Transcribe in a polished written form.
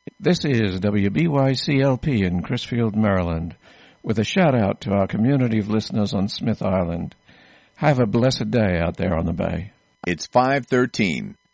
This is WBYCLP in Crisfield, Maryland, with a shout-out to our community of listeners on Smith Island. Have a blessed day out there on the bay. It's 5:13.